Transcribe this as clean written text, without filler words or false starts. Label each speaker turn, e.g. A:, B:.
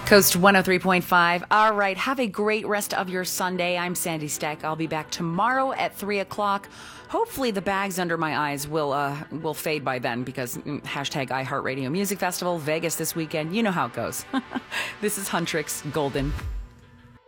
A: Coast 103.5. All right. Have a great rest of your Sunday. I'm Sandy Steck. I'll be back tomorrow at 3 o'clock. Hopefully the bags under my eyes will fade by then because hashtag iHeartRadio Music Festival, Vegas this weekend. You know how it goes. This is Huntrix Golden.